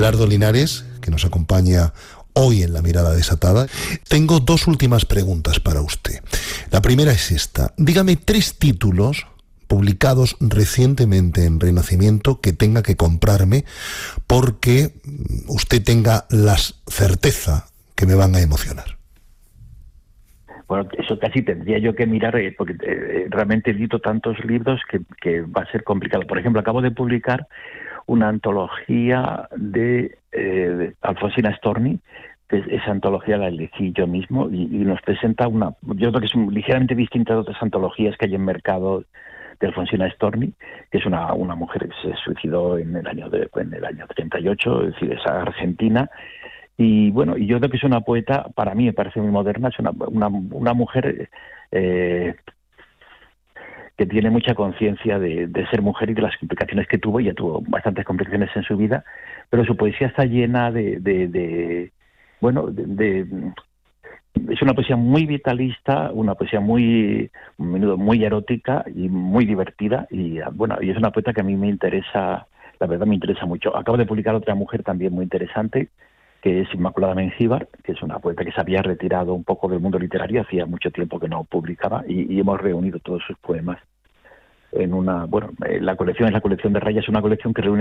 Abelardo Linares, que nos acompaña hoy en La Mirada Desatada. Tengo dos últimas preguntas para usted. La primera es esta. Dígame 3 títulos publicados recientemente en Renacimiento que tenga que comprarme porque usted tenga la certeza que me van a emocionar. Bueno, eso casi tendría yo que mirar, porque realmente edito tantos libros que va a ser complicado. Por ejemplo, acabo de publicar una antología de Alfonsina Storni. Esa antología la elegí yo mismo y nos presenta yo creo que es ligeramente distinta de otras antologías que hay en mercado de Alfonsina Storni, que es una mujer que se suicidó en el año 38, es decir, es argentina. Y bueno, y yo creo que es una poeta, para mí me parece muy moderna, es una mujer que tiene mucha conciencia de ser mujer y de las complicaciones que tuvo. Ella tuvo bastantes complicaciones en su vida, pero su poesía está llena es una poesía muy vitalista, una poesía muy erótica y muy divertida, y es una poeta que a mí me interesa, la verdad me interesa mucho. Acabo de publicar otra mujer también muy interesante, que es Inmaculada Mengíbar, que es una poeta que se había retirado un poco del mundo literario, hacía mucho tiempo que no publicaba, y hemos reunido todos sus poemas en la colección es la colección de Rayas, una colección que reúne